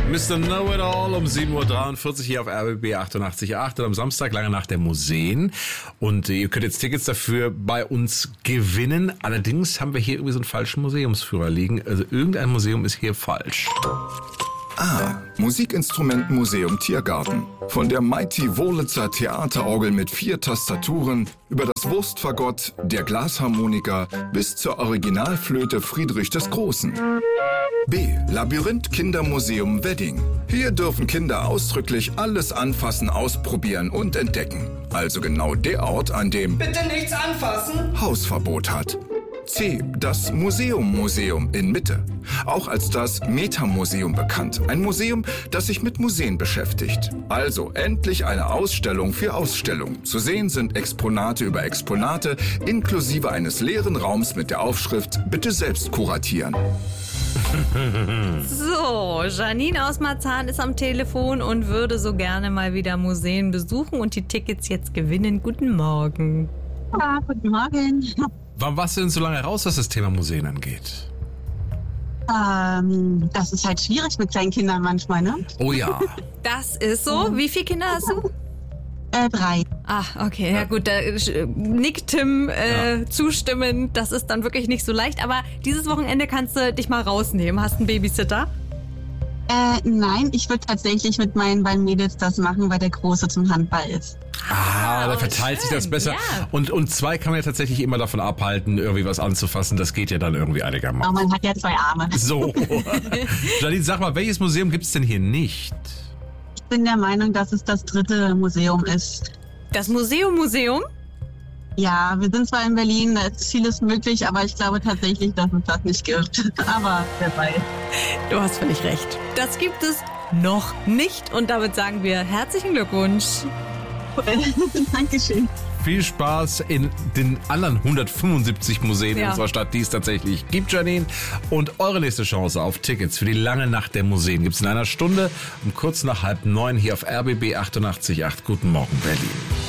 Mr. Know-It-All um 7.43 Uhr hier auf RBB 88.8 und am Samstag lange nach der Museen. Und ihr könnt jetzt Tickets dafür bei uns gewinnen. Allerdings haben wir hier irgendwie so einen falschen Museumsführer liegen. Also irgendein Museum ist hier falsch. Musikinstrumentenmuseum Tiergarten. Von der Mighty Wurlitzer Theaterorgel mit 4 Tastaturen über das Wurstfagott, der Glasharmonika bis zur Originalflöte Friedrich des Großen. B. Labyrinth Kindermuseum Wedding. Hier dürfen Kinder ausdrücklich alles anfassen, ausprobieren und entdecken. Also genau der Ort, an dem Bitte nichts anfassen. Hausverbot hat. C. Das Museum in Mitte. Auch als das Metamuseum bekannt. Ein Museum, das sich mit Museen beschäftigt. Also endlich eine Ausstellung für Ausstellungen. Zu sehen sind Exponate über Exponate, inklusive eines leeren Raums mit der Aufschrift Bitte selbst kuratieren. So, Janine aus Marzahn ist am Telefon und würde so gerne mal wieder Museen besuchen und die Tickets jetzt gewinnen. Guten Morgen. Ja, guten Morgen. Warum warst du denn so lange raus, was das Thema Museen angeht? Das ist halt schwierig mit kleinen Kindern manchmal, ne? Oh ja. Das ist so. Wie viele Kinder hast du? 3. Ah, okay, ja gut, da nickt Tim zustimmend. Das ist dann wirklich nicht so leicht. Aber dieses Wochenende kannst du dich mal rausnehmen. Hast du einen Babysitter? Nein, ich würde tatsächlich mit meinen beiden Mädels das machen, weil der Große zum Handball ist. Da verteilt sich das besser. Ja. Und 2 kann man ja tatsächlich immer davon abhalten, irgendwie was anzufassen. Das geht ja dann irgendwie einigermaßen. Aber man hat ja 2 Arme. So. Janine, sag mal, welches Museum gibt's denn hier nicht? Ich bin der Meinung, dass es das 3. Museum ist. Das Museum? Ja, wir sind zwar in Berlin, da ist vieles möglich, aber ich glaube tatsächlich, dass es das nicht gibt. Aber wer weiß. Du hast völlig recht. Das gibt es noch nicht. Und damit sagen wir herzlichen Glückwunsch. Dankeschön. Viel Spaß in den anderen 175 Museen in Ja. unserer Stadt, die es tatsächlich gibt, Janine. Und eure nächste Chance auf Tickets für die lange Nacht der Museen gibt's in einer Stunde um kurz nach 8:30 hier auf RBB 88.8. Guten Morgen, Berlin.